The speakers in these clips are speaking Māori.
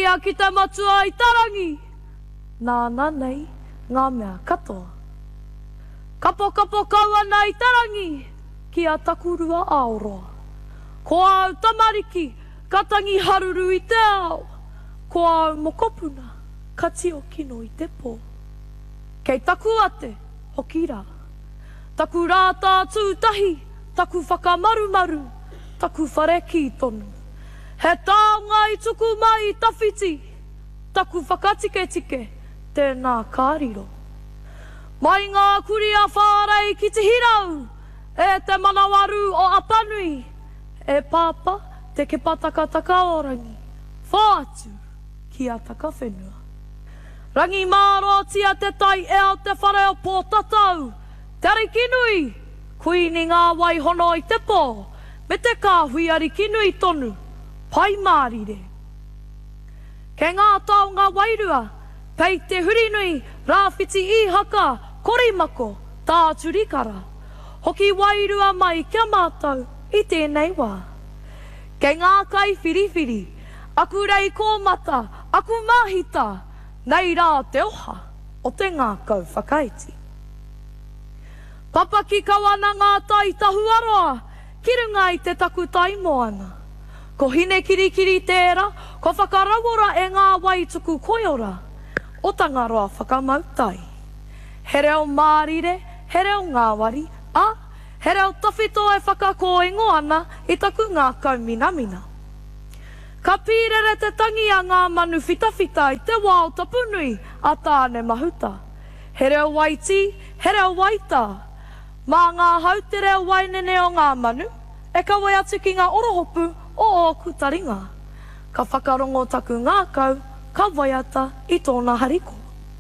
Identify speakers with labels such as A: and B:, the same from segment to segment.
A: ia ki te matua i tarangi. Nāna nei, ngā mea katoa. Kapo kaua nei tarangi, ki a takurua aoroa. Ko au tamariki, katangi haruru i te ao. Ko au mokopuna, kati o kino i te pō. Kei taku ate, hoki rā. Taku rātā tūtahi, taku whakamarumaru, taku whare ki tonu. He taonga i tuku mai i tawhiti, taku whakatike-tike, tēnā kāriro. Mai ngā kuri a whārei ki te hirau, e te manawaru o Apanui, e pāpa te kepatakataka orangi, whātu ki a taka whenua. Rangi mārotia te tai e au te whare o pōtatau, te ari kinui, kuini ngā wai hono i te pō, me te kāhui ari kinui tonu, pai mārire. Kei ngā tau ngā wairua, pei te hurinui, rāwhiti i haka, korimako, tāturikara. Hoki wairua mai kia mātau i tēnei wā. Kei ngā kai whiriwhiri, aku rei kōmata, aku mahita, nei rā te oha o te ngā kau whakaiti. Papa ki kawana ngā tai tahuaroa, ki runga i te taku tai moana. Ko hine kirikiri tērā, ko whakarawora e ngā wai tuku koiora, o tangaroa whakamautai. He reo mārire, he reo ngāwari, he reo tawhito e whakakoengo ana i taku ngā kau minamina. Ka pīrere te tangi a ngā manu whitawhita i te wā o tapunui a tāne mahuta. He reo waiti, he reo waita. Mā ngā hau te reo wainene o ngā manu, e ka wai atu ki ngā orohopu o kutaringa. Ka whakarongo taku ngā kau, ka waiata i tōna hariko.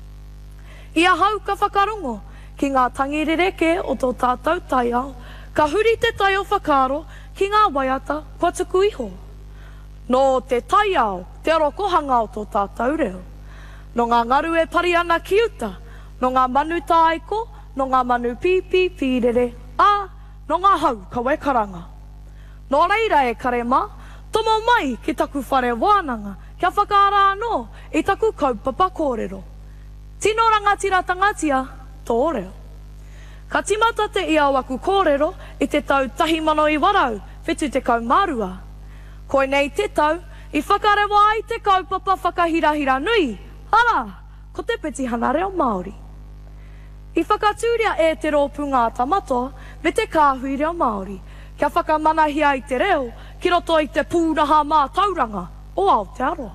A: Ia hau ka whakarongo ki ngā tangirereke o tō tātou tai ao, ka huri te tai o whakaro ki ngā waiata kua tuku iho. No te tai ao, te rokohanga o tō tātou reo. No ngā ngaru e pari ana ki uta, no ngā manu tāiko, no ngā manu pipi pīrere, no ngā hau ka wekaranga. No reira e karema, tomo mai ki taku whare wānanga, kia whakaara anō i taku kaupapa kōrero. Tino rangatira tangatia, tō reo. Ka timata te ia waku kōrero i te tau 2000 whetu te kaumārua. Koe nei te tau, i whakarewa ai te kaupapa whakahirahira nui, ko te peti hana reo Māori. I whakatūria e te rōpu ngā tamatoa me te kāhui reo Māori, kia whakamanahia ai te reo, ki roto i te pūnaha mā tauranga o Aotearoa.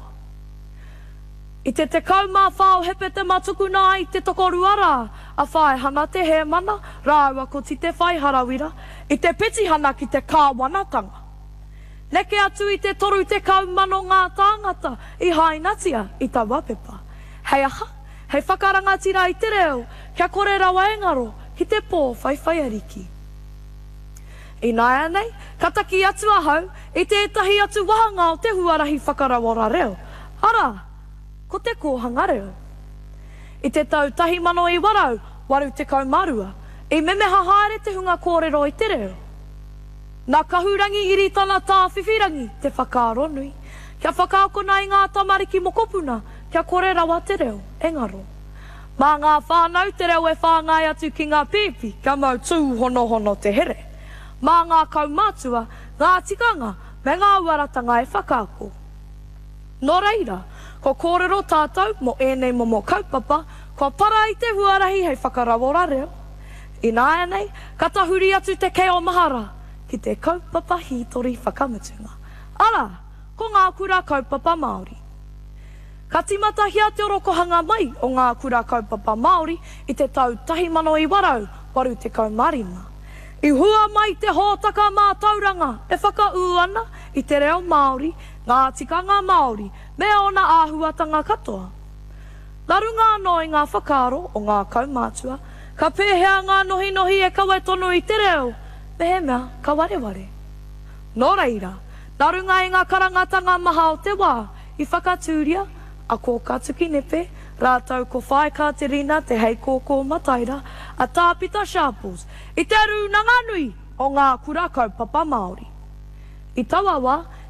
A: I te kaumā whao hepe te matukuna ai te tokoruara, a whae hana te he mana, rāua ko ti te whai harawira, i te peti hana ki te kāwanatanga. Neke atu i te toru te kaumano ngā tāngata i hainatia i ta wapepa. Hei aha, hei whakarangatira i te reo, kia kore rawa engaro ki te pō whaiwhai ariki. I nāia nei, kataki atu ahau i te etahi atu wahanga o te huarahi whakarawara reo. Ko te kōhanga reo. I te tau 2000 waru te kaumarua, i memeha haere te hunga kōrero i te reo. Nā kahurangi iri tana tā whiwhirangi te whakaaro nui, kia whakaokona i ngā tamariki mokopuna, kia kore rawa te reo, engaro. Mā ngā whānau te reo e whāngai atu ki ngā pipi, kia mau tū hono hono te here. Mā ngā kaumātua, ngā tikanga, me ngā uaratanga e whakaako. Nō reira, ko kōrero tātou mo ēnei momo kaupapa, kua para i te huarahi hei whakarawora reo. I nāia nei, katahuri atu te keo mahara, ki te kaupapa hitori whakamutunga. Ko ngā kura kaupapa Māori. Ka timata hia te orokohanga mai o ngā kura kaupapa Māori i te tau 2000 waru te kaumarima. I hua mai te hōtaka mā tauranga e whakau ana i te reo Māori, ngā tikanga Māori, me ona āhuatanga katoa. Narunga anō i ngā whakaaro o ngā kaumātua, ka pēhea ngā nohi e kawe tonu i te reo, me he mea ka wareware. Nō reira, narunga i ngā karangatanga maha o te wā, i whakatūria, a ko katuki nepe, rātau ko whae Katerina te hei kōkō mataira, a tāpita Sharples, i te rūnanga nui o ngā kura kaupapa Māori. I tawawa,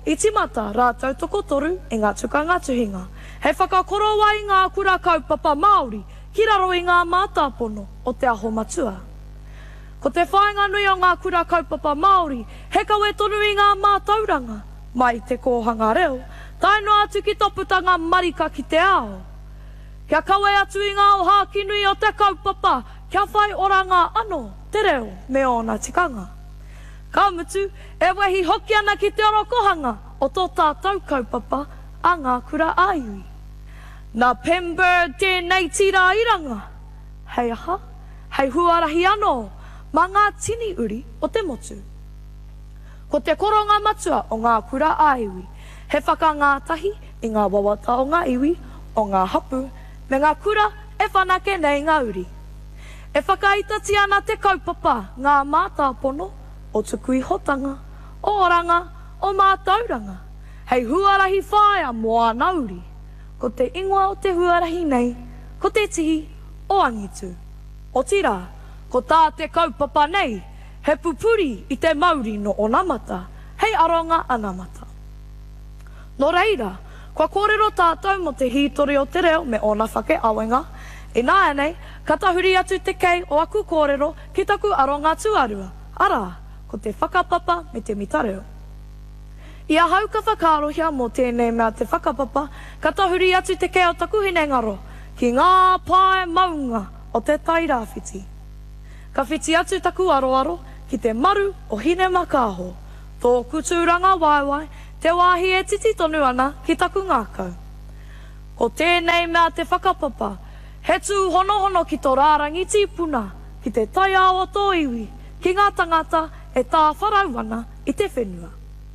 A: I timata rātou toko toru i ngā tukanga tuhinga. Hei whakakoroa i ngā kura kaupapa Māori ki raro i ngā mātāpono o te aho matua. Ko te whainga nui o ngā kura kaupapa Māori, he kawe tonu i ngā mātauranga, mai te kōhanga reo, taino atu ki toputanga marika ki te ao. Kia kawe atu i ngā oha ki nui o te kaupapa, kia whai oranga anō, te reo me ona tikanga. Ka mutu, e wehi hoki ana ki te orokohanga o tō tātou kaupapa a ngā kura aiwi. Nā Pembird tēnei tira iranga. Hei aha, hei huarahi anō, mā ngā tini uri o te motu. Ko te koronga matua o ngā kura aiwi, he whakangātahi i ngā wawata o ngā iwi, o ngā hapu, me ngā kura e whanake nei ngā uri. E whakaitati ana te kaupapa ngā mātāpono o tukui hotanga, o oranga, o mātauranga. Hei huarahi whaia moa nauri. Ko te ingoa o te huarahi nei, ko te tihi o angitu. O tira, ko tā te kaupapa nei, he pupuri i te Māori no Onamata, hei aronga Anamata. Nō reira, kua kōrero tātou mo te hītori o te reo me ona whake awenga, e nā nei, ka tahuri atu te kei o aku kōrero ki taku aronga tuarua. Ara, ko te whakapapa me te mitareo. Ia hau ka whakarohia mō tēnei mea te whakapapa, ka tahuri atu te kei o taku hine ngaro, ki ngā pae maunga o te tairawhiti. Ka whiti atu taku aroaro ki te maru o hine makaho, tōku tūranga waiwai, te wāhi e titi tonu ana ki taku ngākau. Ko tēnei mea te whakapapa, he tū honohono ki tō rārangi tīpuna, ki te tai ao tō iwi, ki ngā tangata e tā wharau ana i te whenua.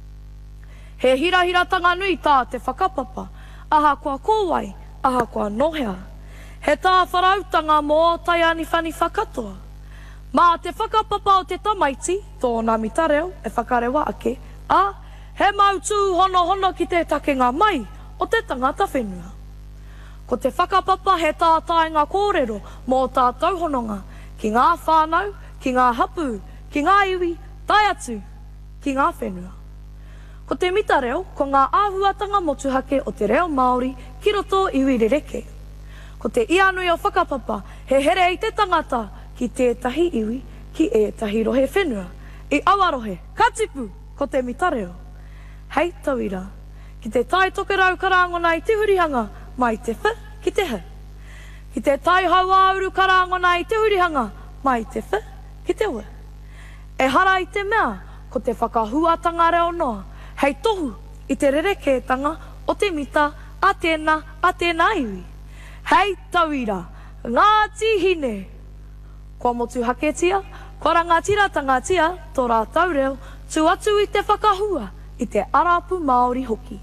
A: He hirahiratanga nui tā te whakapapa, aha kua kōwai, aha kua nohea. He tā wharautanga mō tai aniwhani whakatoa. Mā te whakapapa o te tamaiti, tōna mitareo e whakarewa ake, a he mautū hono ki te takenga mai o te tangata whenua. Ko te whakapapa he tā taenga kōrero mō tātou hononga, ki ngā whānau, ki ngā hapu, ki ngā iwi, tai atu, ki ngā whenua. Ko te mitareo, ko ngā āhuatanga motuhake o te reo Māori ki roto iwi rereke. Ko te ianui o whakapapa, he here i te tangata ki tētahi iwi ki ētahi rohe whenua. I awarohe, katipu, ko te mitareo. Hei tauira, ki te tai tokerau karangona i te hurihanga, mai te wha ki te he. Ki te tai hau auru karangona i te hurihanga, mai te wha ki te ue. E hara i te mea, ko te whakahuatanga reo noa, hei tohu i te rerekētanga o te mita a tēnā iwi. Hei tauira, ngā tihine. Kua motu haketia, kua rangatiratanga tia, tō rātau reo, tu atu i te whakahua i te arapu Māori hoki.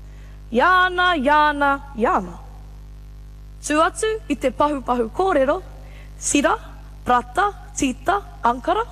A: Iana, iana, iana. Tu atu i te pahupahu kōrero, sira, prata, tita, ankara.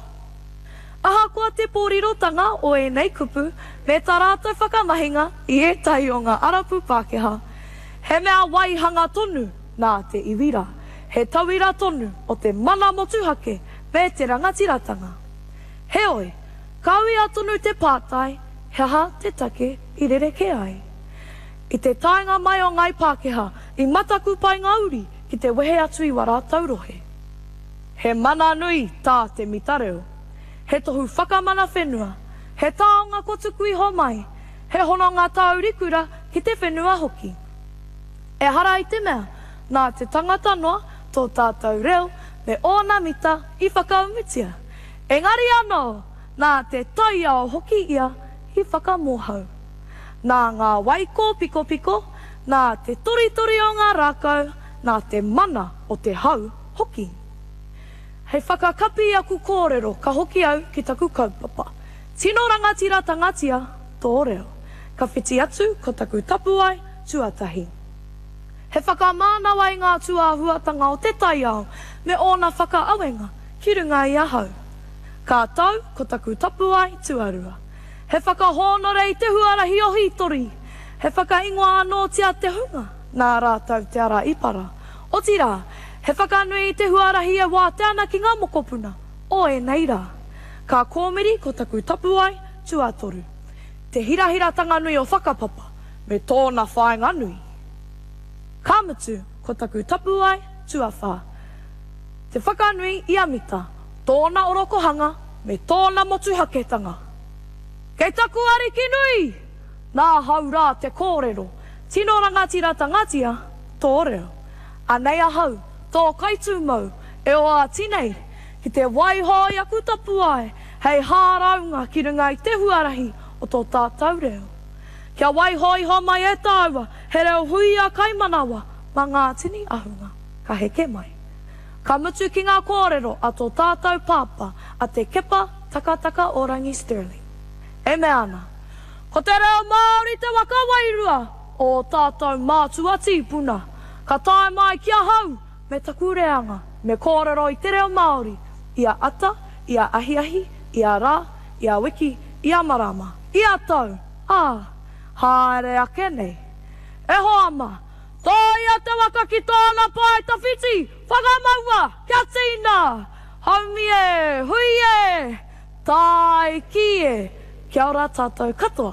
A: Aha kua te pōrirotanga o e nei kupu me tā rātou whakamahinga i e tai o ngā arapu Pākehā. He mea waihanga tonu nā te iwira, he tauira tonu o te mana motuhake me te rangatiratanga. He oi, kawia tonu te pātai, he aha te take i rereke ai. I te taenga mai o ngai Pākehā, i mataku pai ngā uri ki te wehe atu i wara taurohe. He mana nui tā te mitareo. He tohu whakamana whenua, he taonga kotuku iho mai, he hononga taurikura ki te whenua hoki. E hara i te mea, nā te tangata noa tō tātou reo me ōna mita i whakaumitia. Engari anō, nā te tai ao hoki ia i whakamohau. Nā ngā waiko piko piko, nā te tori o ngā rākau, nā te mana o te hau hoki. Hei whakakapi aku kōrero ka hoki au ki taku kaupapa. Tino rangatira tangatia tō reo. Ka whiti atu ko taku tapuai tuatahi. He whakamānawa i ngā tuahuatanga o te tai ao me ōna whakaawenga ki runga i ahau. Ka tau ko taku tapuai tuarua. He whakahonore i te huarahi o hitori. He whakaingoa anō tia te hunga nā rātau te ara ipara. O tira, he whakanui i te huarahi e wā te ana ki ngā mokopuna, o e nei rā. Ka kōmiri ko taku tapuai tuatoru. te hirahira tanganui o whakapapa me tōna whaenga nui. Ka mutu, ko taku tapu ai, tuawha. Te whakanui i amita, tōna orokohanga me tōna motuhaketanga. Kei taku ariki nui, nā haura te kōrero, tino rangatira tangatia, tō reo. Anei ahau, tō kaitu mau, e o a tinei, ki te waihoi aku tapu ai, hei hāraunga ki runga i te huarahi o tō tātou reo. Kia waihoi ho mai e tāua, he reo hui a kaimanawa, ma ngā tini ahunga, ka heke mai. Ka mutu ki ngā kōrero a tō tātou pāpa, a te kepa takataka o rangi Stirling. E me ana, ko te reo Māori te waka wairua, o tātou mātua tīpuna, ka tae mai kia hau, me taku reanga, me kōrero i te reo Māori, ia ata, ia ahiahi, ia rā, ia wiki, ia marama, ia tau, haere ake nei. E hoama, tō ia te waka ki tōna pai tawhiti, whakamaua, kia tīna, haumi e, hui e, tai ki e, kia ora tātou katoa.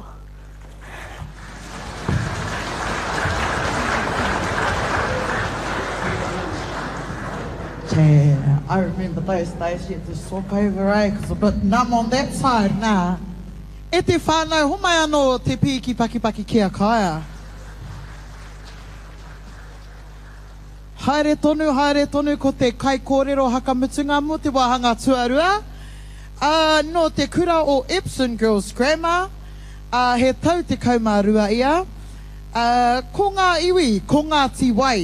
B: Yeah, I remember those days you had to swap over, eh? Because it's a bit numb on that side now. E te whānau, homai anō te piki paki kia kaia. Haere tonu ko te kai kōrero hakamutunga mo te wahanga tuarua. No te kura o Epsom Girls Grammar, he tau te kaumārua ia. Ko ngā iwi, ko ngā tiwai.